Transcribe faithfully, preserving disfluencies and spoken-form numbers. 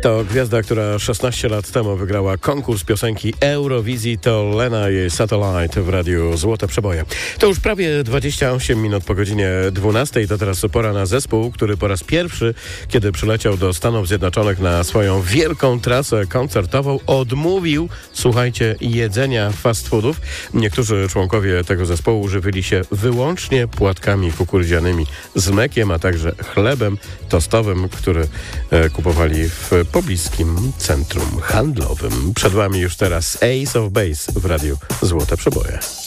To gwiazda, która szesnaście lat temu wygrała konkurs piosenki Eurowizji, to Lena i Satellite w radiu Złote Przeboje. To już prawie dwadzieścia osiem minut po godzinie dwunastej. To teraz pora na zespół, który po raz pierwszy, kiedy przyleciał do Stanów Zjednoczonych na swoją wielką trasę koncertową, odmówił, słuchajcie, jedzenia fast foodów. Niektórzy członkowie tego zespołu żywili się wyłącznie płatkami kukurydzianymi z mlekiem, a także chlebem tostowym, który e, kupowali w pobliskim centrum handlowym. Przed wami już teraz Ace of Base w radiu Złote Przeboje.